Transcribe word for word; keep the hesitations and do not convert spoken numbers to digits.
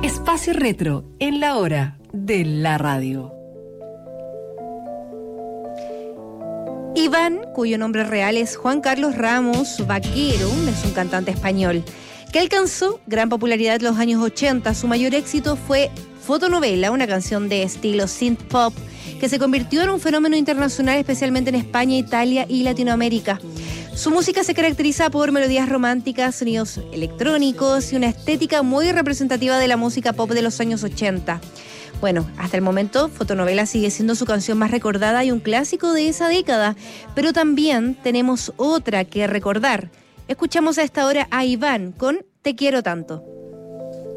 Espacio Retro en la hora de la radio. Iván, cuyo nombre real es Juan Carlos Ramos Vaquero, es un cantante español que alcanzó gran popularidad en los años ochenta. Su mayor éxito fue Fotonovela, una canción de estilo synth pop que se convirtió en un fenómeno internacional, especialmente en España, Italia y Latinoamérica. Su música se caracteriza por melodías románticas, sonidos electrónicos y una estética muy representativa de la música pop de los años ochenta. Bueno, hasta el momento, Fotonovela sigue siendo su canción más recordada y un clásico de esa década, pero también tenemos otra que recordar. Escuchamos a esta hora a Iván con Te quiero tanto.